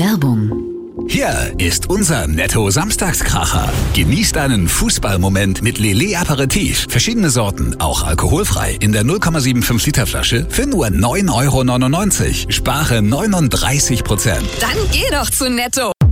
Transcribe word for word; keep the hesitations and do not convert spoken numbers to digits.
Werbung. Hier ist unser Netto-Samstagskracher. Genießt einen Fußballmoment mit Lele Aperitif. Verschiedene Sorten, auch alkoholfrei. In der null Komma fünfundsiebzig Liter Flasche für nur neun Euro neunundneunzig. Spare neununddreißig Prozent. Dann geh doch zu Netto.